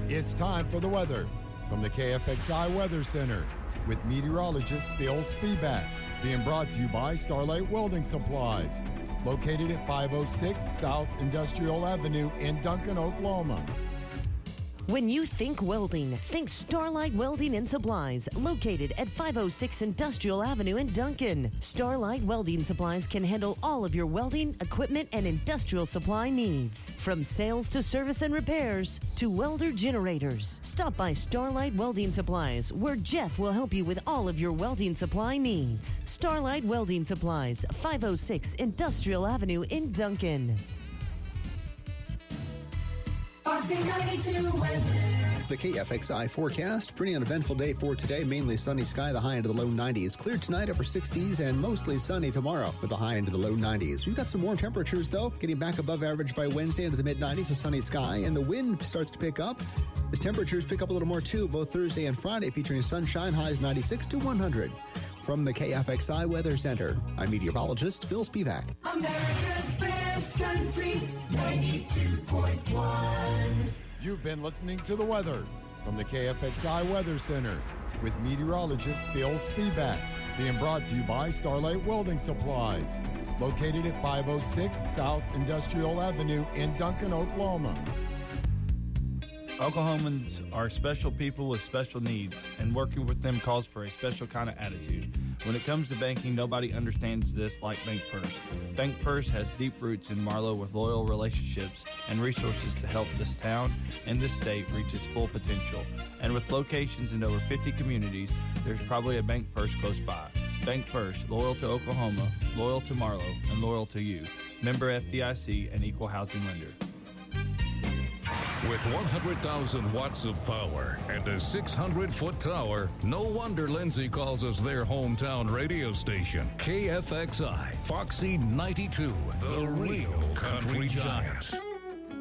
It's time for the weather from the KFXI Weather Center with meteorologist Phil Spivak. Being brought to you by Starlight Welding Supplies, located at 506 South Industrial Avenue in Duncan, Oklahoma. When you think welding, think Starlight Welding and Supplies, located at 506 Industrial Avenue in Duncan. Starlight Welding Supplies can handle all of your welding, equipment, and industrial supply needs. From sales to service and repairs to welder generators. Stop by Starlight Welding Supplies, where Jeff will help you with all of your welding supply needs. Starlight Welding Supplies, 506 Industrial Avenue in Duncan. Foxy 92 weather. The KFXI forecast. Pretty uneventful day for today. Mainly sunny sky, the high end of the low 90s. Clear tonight, upper 60s, and mostly sunny tomorrow with the high end of the low 90s. We've got some warm temperatures, though, getting back above average by Wednesday into the mid-90s, a sunny sky, and the wind starts to pick up. As temperatures pick up a little more, too, both Thursday and Friday, featuring sunshine, highs 96 to 100. From the KFXI Weather Center, I'm meteorologist Phil Spivak. America's best country, 92.1. You've been listening to the weather from the KFXI Weather Center with meteorologist Phil Spivak. Being brought to you by Starlight Welding Supplies, located at 506 South Industrial Avenue in Duncan, Oklahoma. Oklahomans are special people with special needs, and working with them calls for a special kind of attitude. When it comes to banking, nobody understands this like Bank First. Bank First has deep roots in Marlow with loyal relationships and resources to help this town and this state reach its full potential. And with locations in over 50 communities, there's probably a Bank First close by. Bank First, loyal to Oklahoma, loyal to Marlow, and loyal to you. Member FDIC and equal housing lender. With 100,000 watts of power and a 600-foot tower, no wonder Lindsay calls us their hometown radio station. KFXI, Foxy 92, the real country giant.